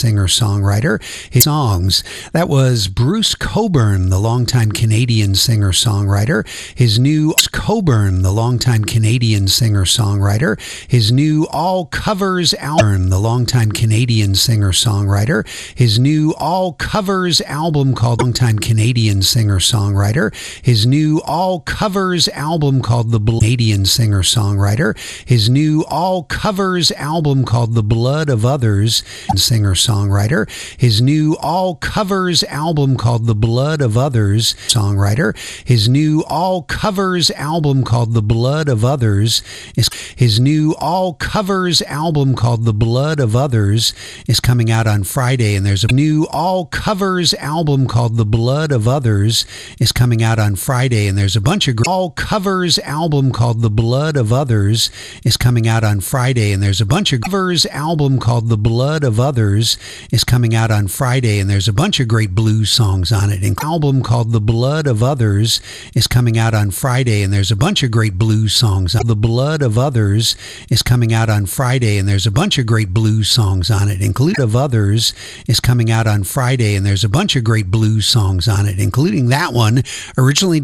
singer-songwriter. His songs, that was Bruce Cockburn, the longtime Canadian singer-songwriter. His new Cockburn, the longtime Canadian singer-songwriter. His new all covers album, the longtime Canadian singer-songwriter. His new all covers album called longtime Canadian singer-songwriter. His new all covers album called The Canadian singer-songwriter. His new all covers album called The Blood of Others, singer-songwriter. His new all covers album called The Blood of Others, songwriter. His new all covers album called The Blood of Others is his new all covers album called The Blood of Others is coming out on Friday, and there's a new all covers album called The Blood of Others is coming out on Friday, and there's a bunch of all covers album called The Blood of Others is coming out on Friday, and there's a bunch of covers album called The Blood of Others is coming out on Friday, and there's a bunch of great blues songs on it. An album called The Blood of Others is coming out on Friday, and there's a bunch of great blues songs. The Blood of Others is coming out on Friday, and there's a bunch of great blues songs on it. Include of Others is coming out on Friday, and there's a bunch of great blues songs on it, including that one originally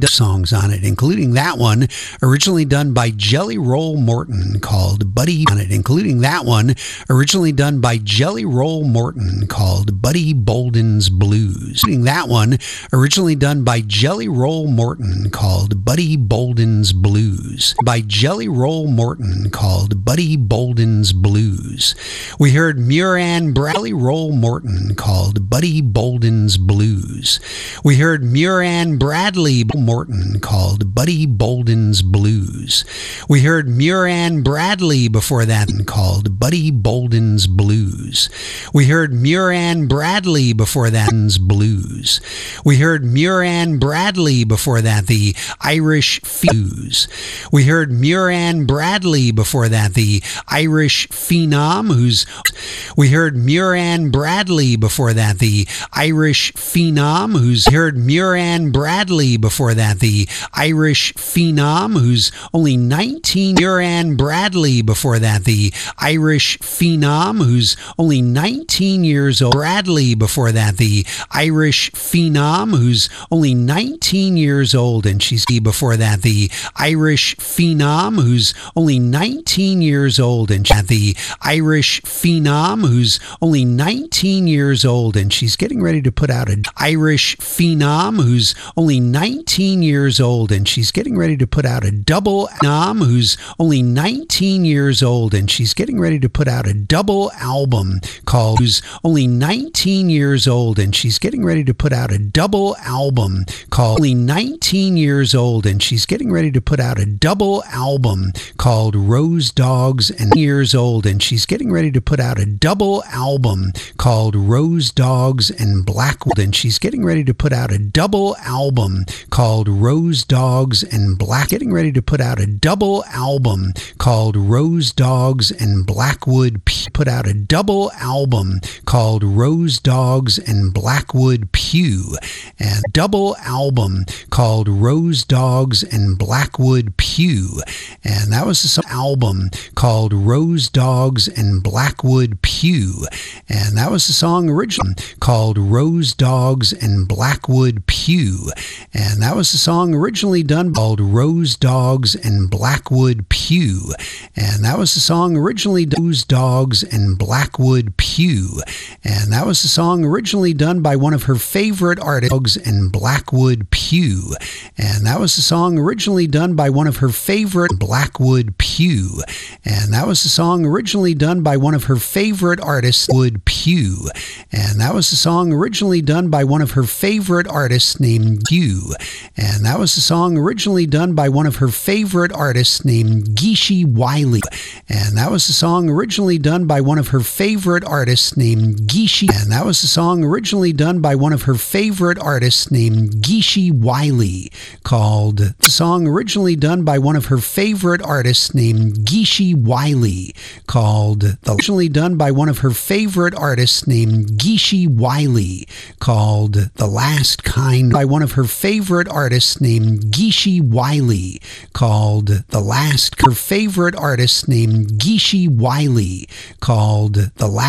done by Jelly Roll Morton called Buddy on it, including that one originally done by Jelly Roll Morton called Buddy Bolden's Blues. That one originally done by Jelly Roll Morton called Buddy Bolden's Blues. By Jelly Roll Morton called Buddy Bolden's Blues. We heard Muran Bradley Roll Morton called Buddy Bolden's Blues. We heard Muran Bradley Morton called Buddy Bolden's Blues. We heard Muran Bradley before that called Buddy Bolden's Blues. We heard Muran Bradley before that Blues. We heard Muran Bradley before that, the Irish Fuse. We heard Muran Bradley before that, the Irish Phenom, who's we heard Muran Bradley before that, the Irish Phenom, who's heard Muran Bradley before that, the Irish Phenom, who's only 19. Muran Bradley before that, the Irish Phenom, who's only 19 years old. Bradley before that, the Irish Phenom, who's only 19 years old, and she's before that, the Irish Phenom, who's only 19 years old, and the Irish Phenom, who's only 19 years old, and she's getting ready to put out an Irish Phenom, who's only 19 years old, and she's getting ready to put out a double Phenom, who's only 19 years old, and she's getting ready to put out a double album called who's only 19 years old, and she's getting ready to put out a double album called only 19 years old, and she's getting ready to put out a double album called Rose Dogs and years old, and she's getting ready to put out a double album called Rose Dogs and Blackwood, and she's getting ready to put out a double album called Rose Dogs and Black, getting ready to put out a double album called Rose Dogs and Blackwood, put out a double album called Rose Dogs and Blackwood Pew, and double album called Rose Dogs and Blackwood Pew, and that was the album called Rose Dogs and Blackwood Pew, and that was the song original called Rose Dogs and Blackwood Pew, and that was the song originally done called Rose Dogs and Blackwood Pew, and that was the song originally Rose Dogs and Blackwood Pew, and that was the song originally done by one of her favorite artists, Dogs and Blackwood Pew, and that was the song originally done by one of her favorite Blackwood Pew, and that was the song originally done by one of her favorite artists, Wood Pew, and that was the song originally done by one of her favorite artists named Pew, and that was the song originally done by one of her favorite artists named Geeshie Wiley, and that was the song originally done by one of her favorite artists named Geeshie, and that was the song originally done by one of her favorite artists named Geeshie Wiley, called the song originally done by one of her favorite artists named Geeshie Wiley, called the originally done by one of her favorite artists named Geeshie Wiley, called The Last Kind, by one of her favorite artists named Geeshie Wiley, called The Last, her favorite artist named Geeshie Wiley, called The Last